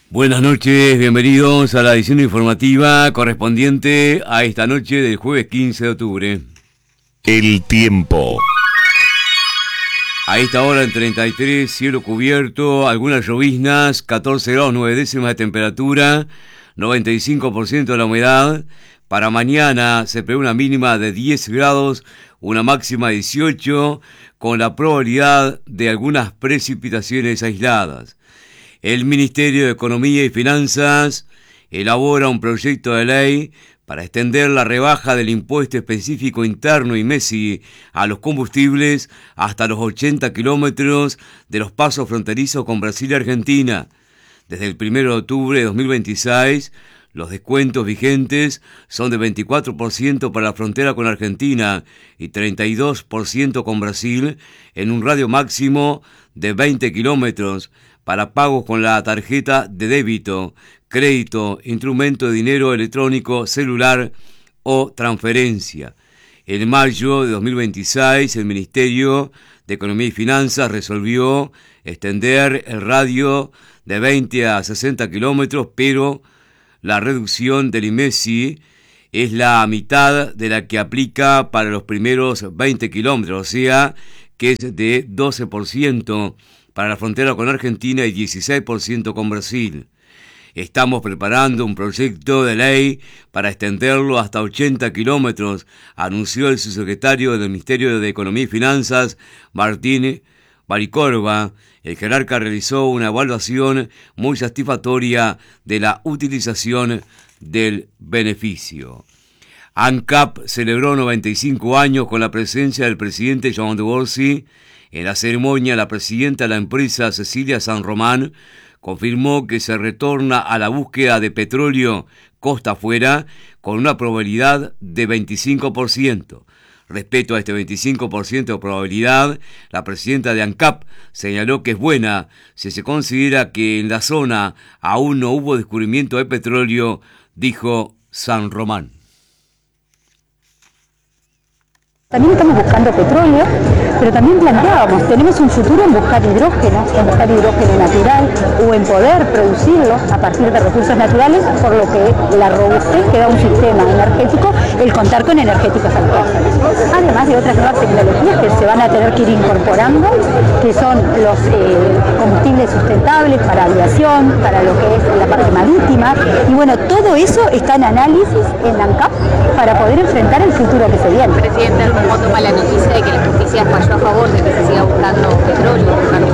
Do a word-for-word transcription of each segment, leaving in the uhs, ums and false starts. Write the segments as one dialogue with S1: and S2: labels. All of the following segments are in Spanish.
S1: Buenas noches, bienvenidos a la edición informativa correspondiente a esta noche del jueves quince de octubre.
S2: El tiempo.
S1: A esta hora en treinta y tres, cielo cubierto, algunas lloviznas, catorce grados nueve décimas de temperatura, noventa y cinco por ciento de la humedad. Para mañana se prevé una mínima de diez grados, una máxima de dieciocho, con la probabilidad de algunas precipitaciones aisladas. El Ministerio de Economía y Finanzas elabora un proyecto de ley para extender la rebaja del impuesto específico interno I M E S I a los combustibles hasta los ochenta kilómetros de los pasos fronterizos con Brasil y Argentina. Desde el primero de octubre de dos mil veintiséis, los descuentos vigentes son de veinticuatro por ciento para la frontera con Argentina y treinta y dos por ciento con Brasil en un radio máximo de veinte kilómetros para pagos con la tarjeta de débito, crédito, instrumento de dinero electrónico, celular o transferencia. En mayo de dos mil veintiséis, el Ministerio de Economía y Finanzas resolvió extender el radio de veinte a sesenta kilómetros, pero la reducción del I M E S I es la mitad de la que aplica para los primeros veinte kilómetros, o sea, que es de doce por ciento para la frontera con Argentina y dieciséis por ciento con Brasil. Estamos preparando un proyecto de ley para extenderlo hasta ochenta kilómetros, anunció el subsecretario del Ministerio de Economía y Finanzas, Martín Baricorba. El jerarca realizó una evaluación muy satisfactoria de la utilización del beneficio. ANCAP celebró noventa y cinco años con la presencia del presidente Joan de Borsi. En la ceremonia, la presidenta de la empresa, Cecilia San Román, confirmó que se retorna a la búsqueda de petróleo costa afuera con una probabilidad de veinticinco por ciento. Respecto a este veinticinco por ciento de probabilidad, la presidenta de ANCAP señaló que es buena si se considera que en la zona aún no hubo descubrimiento de petróleo, dijo San Román.
S3: También estamos buscando petróleo, pero también planteábamos, tenemos un futuro en buscar hidrógeno, en buscar hidrógeno natural o en poder producirlo a partir de recursos naturales, por lo que la robustez que da un sistema energético, el contar con energéticos autónomos. Además de otras nuevas tecnologías que se van a tener que ir incorporando, que son los eh, combustibles sustentables para aviación, para lo que es la parte marítima, y bueno, todo eso está en análisis en ANCAP para poder enfrentar el futuro que se viene.
S4: Presidente, ¿cómo toma la noticia de que la justicia falló a favor de que se siga buscando petróleo?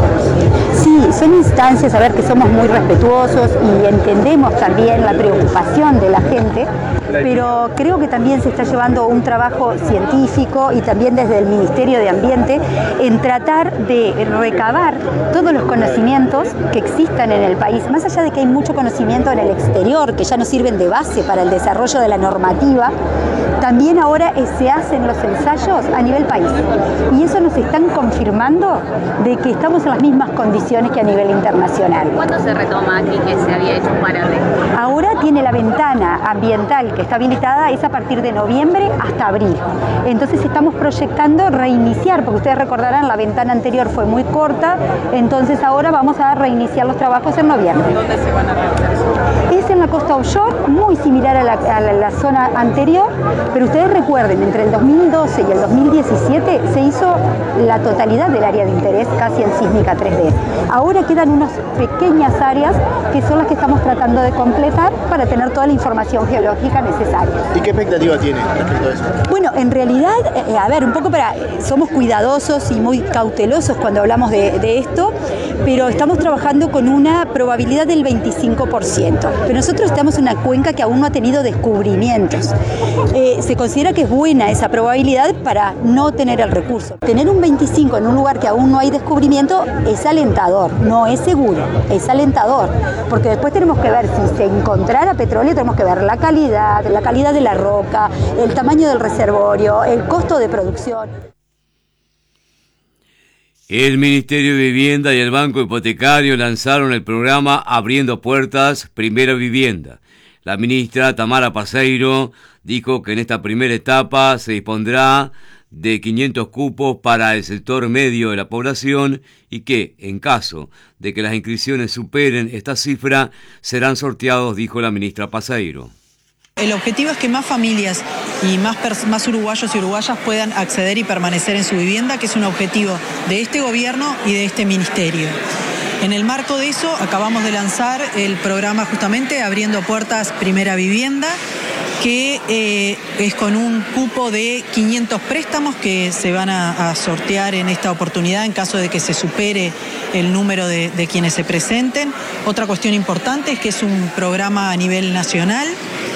S3: Sí, son instancias, a ver, que somos muy respetuosos y entendemos también la preocupación de la gente, pero creo que también se está llevando un trabajo científico y también desde el Ministerio de Ambiente en tratar de recabar todos los conocimientos que existan en el país, más allá de que hay mucho conocimiento en el exterior que ya nos sirven de base para el desarrollo de la normativa. También ahora se hacen los ensayos a nivel país y eso nos están confirmando de que estamos en las mismas condiciones que a nivel internacional.
S4: ¿Cuándo se retoma aquí que se había hecho un parate?
S3: Ahora tiene la ventana ambiental que está habilitada, es a partir de noviembre hasta abril. Entonces estamos proyectando reiniciar, porque ustedes recordarán la ventana anterior fue muy corta, entonces ahora vamos a reiniciar los trabajos en noviembre.
S4: ¿Dónde se van a realizar?
S3: Es en la costa offshore, muy similar a la, a la, la zona anterior, pero ustedes recuerden, entre el dos mil doce y el dos mil diecisiete se hizo la totalidad del área de interés casi en sísmica tres D. Ahora quedan unas pequeñas áreas que son las que estamos tratando de completar para tener toda la información geológica necesaria.
S5: ¿Y qué expectativa tiene respecto a eso?
S3: Bueno, en realidad, eh, a ver, un poco para, somos cuidadosos y muy cautelosos cuando hablamos de, de esto, pero estamos trabajando con una probabilidad del veinticinco por ciento. Pero nosotros estamos en una cuenca que aún no ha tenido descubrimientos. Eh, se considera que es buena esa probabilidad para no tener el recurso. Tener un veinticinco en un lugar que aún no hay descubrimiento es alentador, no es seguro, es alentador, porque después tenemos que ver si se encontrara petróleo, tenemos que ver la calidad, la calidad de la roca, el tamaño del reservorio, el costo de producción.
S1: El Ministerio de Vivienda y el Banco Hipotecario lanzaron el programa Abriendo Puertas, Primera Vivienda. La ministra Tamara Paseiro dijo que en esta primera etapa se dispondrá de quinientos cupos para el sector medio de la población y que, en caso de que las inscripciones superen esta cifra, serán sorteados, dijo la ministra Paseiro.
S6: El objetivo es que más familias y más, más uruguayos y uruguayas puedan acceder y permanecer en su vivienda, que es un objetivo de este gobierno y de este ministerio. En el marco de eso, acabamos de lanzar el programa justamente Abriendo Puertas Primera Vivienda, que eh, es con un cupo de quinientos préstamos que se van a, a sortear en esta oportunidad en caso de que se supere el número de, de quienes se presenten. Otra cuestión importante es que es un programa a nivel nacional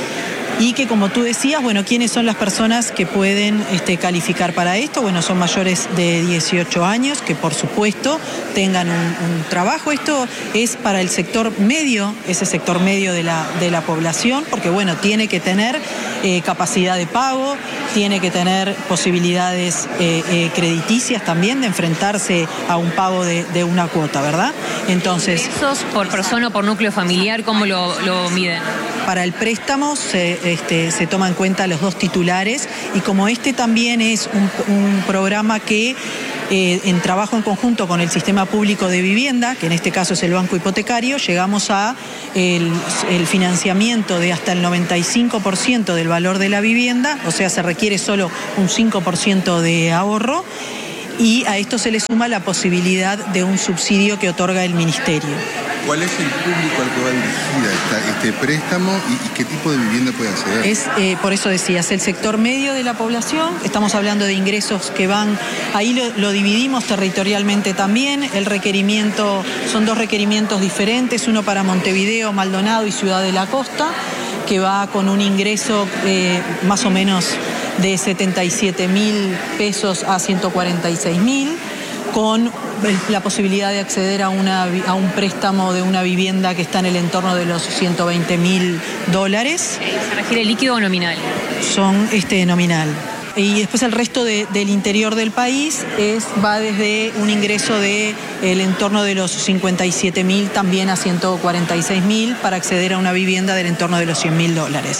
S6: y que, como tú decías, bueno, ¿quiénes son las personas que pueden este, calificar para esto? Bueno, son mayores de dieciocho años, que por supuesto tengan un, un trabajo. Esto es para el sector medio, ese sector medio de la, de la población, porque bueno, tiene que tener eh, capacidad de pago, tiene que tener posibilidades eh, eh, crediticias también de enfrentarse a un pago de, de una cuota, ¿verdad? Entonces,
S4: ¿ingresos por persona o por núcleo familiar, cómo lo, lo miden?
S6: Para el préstamo se, este, se toman en cuenta los dos titulares y como este también es un, un programa que eh, en trabajo en conjunto con el sistema público de vivienda, que en este caso es el banco hipotecario, llegamos a el, el financiamiento de hasta el noventa y cinco por ciento del valor de la vivienda, o sea, se requiere solo un cinco por ciento de ahorro. Y a esto se le suma la posibilidad de un subsidio que otorga el ministerio.
S7: ¿Cuál es el público al que va dirigida esta, este préstamo y, y qué tipo de vivienda puede acceder?
S6: Es, eh, por eso decías, el sector medio de la población, estamos hablando de ingresos que van, ahí lo, lo dividimos territorialmente también, el requerimiento, son dos requerimientos diferentes, uno para Montevideo, Maldonado y Ciudad de la Costa, que va con un ingreso eh, más o menos de setenta y siete mil pesos a ciento cuarenta y seis mil, con la posibilidad de acceder a, una, a un préstamo de una vivienda que está en el entorno de los ciento veinte mil dólares.
S4: ¿Se refiere líquido o nominal?
S6: Son este nominal. Y después el resto de, del interior del país es, va desde un ingreso de el entorno de los cincuenta y siete mil también a ciento cuarenta y seis mil para acceder a una vivienda del entorno de los cien mil dólares.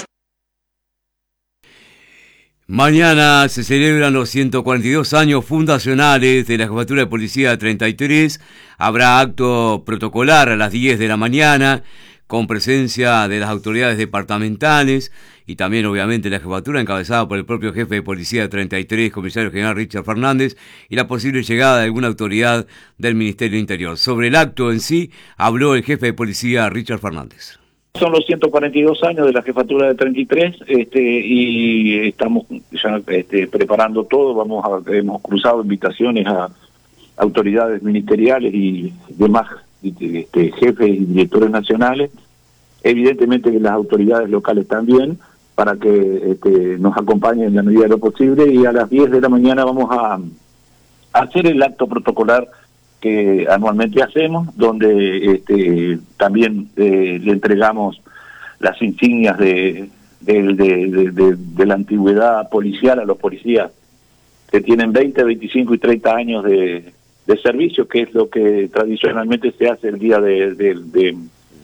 S1: Mañana se celebran los ciento cuarenta y dos años fundacionales de la Jefatura de Policía treinta y tres. Habrá acto protocolar a las diez de la mañana con presencia de las autoridades departamentales y también obviamente la jefatura encabezada por el propio jefe de Policía treinta y tres, comisario general Richard Fernández, y la posible llegada de alguna autoridad del Ministerio del Interior. Sobre el acto en sí habló el jefe de Policía Richard Fernández.
S8: Son los ciento cuarenta y dos años de la jefatura de treinta y tres este, y estamos ya este, preparando todo. Vamos a, hemos cruzado invitaciones a autoridades ministeriales y demás este, jefes y directores nacionales, evidentemente que las autoridades locales también, para que este, nos acompañen en la medida de lo posible, y a las diez de la mañana vamos a, a hacer el acto protocolar que anualmente hacemos, donde este, también eh, le entregamos las insignias de, de, de, de, de, de la antigüedad policial a los policías que tienen veinte, veinticinco y treinta años de, de servicio, que es lo que tradicionalmente se hace el día de, de, de,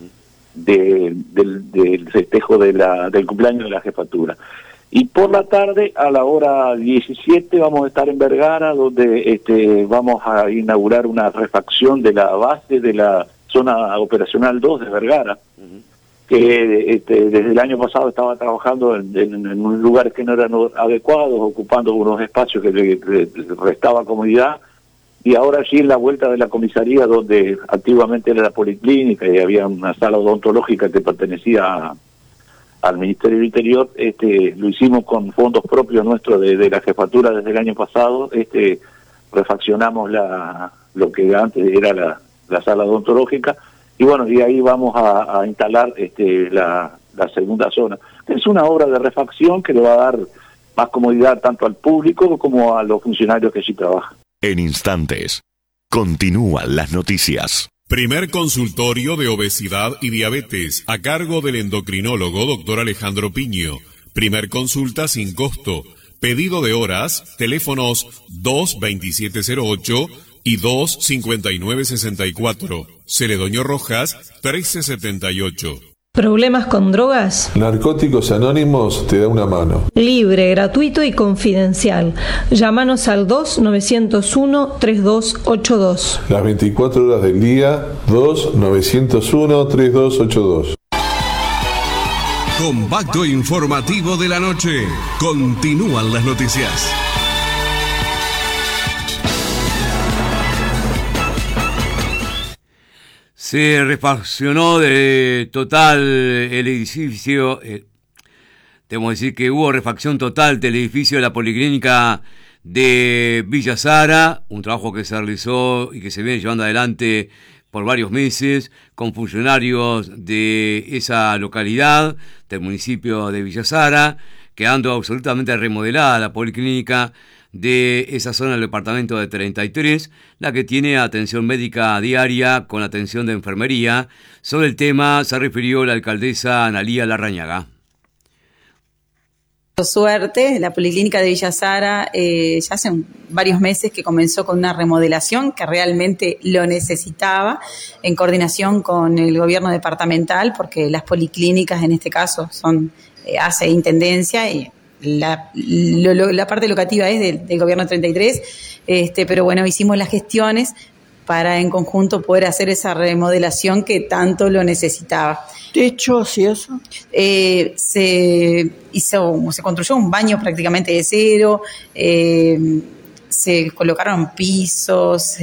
S8: de, del, del festejo de la, del cumpleaños de la jefatura. Y por la tarde, a la hora diecisiete, vamos a estar en Vergara, donde este, vamos a inaugurar una refacción de la base de la zona operacional dos de Vergara, uh-huh. que este, desde el año pasado estaba trabajando en, en, en unos lugares que no eran adecuados, ocupando unos espacios que le, le restaba comodidad, y ahora allí en la vuelta de la comisaría, donde antiguamente era la policlínica y había una sala odontológica que pertenecía a al Ministerio del Interior, este, lo hicimos con fondos propios nuestros de, de la jefatura desde el año pasado, este, refaccionamos la, lo que antes era la, la sala odontológica, y bueno, y ahí vamos a, a instalar este, la, la segunda zona. Es una obra de refacción que le va a dar más comodidad tanto al público como a los funcionarios que allí trabajan.
S2: En instantes, continúan las noticias.
S9: Primer consultorio de obesidad y diabetes a cargo del endocrinólogo doctor Alejandro Piño. Primer consulta sin costo. Pedido de horas, teléfonos dos veintisiete cero ocho y dos cincuenta y nueve sesenta y cuatro. Celedonio Rojas, trece setenta y ocho.
S10: ¿Problemas con drogas?
S11: Narcóticos Anónimos te da una mano.
S10: Libre, gratuito y confidencial. Llámanos al dos nueve cero uno, tres dos ocho dos.
S11: Las veinticuatro horas del día, dos nueve cero uno, tres dos ocho dos.
S9: Compacto informativo de la noche. Continúan las noticias.
S1: Se refaccionó de total el edificio, eh, tenemos que decir que hubo refacción total del edificio de la Policlínica de Villa Sara, un trabajo que se realizó y que se viene llevando adelante por varios meses con funcionarios de esa localidad, del municipio de Villa Sara, quedando absolutamente remodelada la Policlínica de esa zona del departamento de treinta y tres, la que tiene atención médica diaria con atención de enfermería. Sobre el tema se refirió la alcaldesa Analía Larrañaga.
S12: Por suerte, la Policlínica de Villa Sara eh, ya hace un, varios meses que comenzó con una remodelación que realmente lo necesitaba, en coordinación con el gobierno departamental, porque las policlínicas en este caso son eh, hace intendencia y La, lo, lo, la parte locativa es del, del gobierno treinta y tres, este, pero bueno, hicimos las gestiones para en conjunto poder hacer esa remodelación que tanto lo necesitaba.
S13: ¿Techos y eso?
S12: Eh, se hizo, se construyó un baño prácticamente de cero, eh, se colocaron pisos,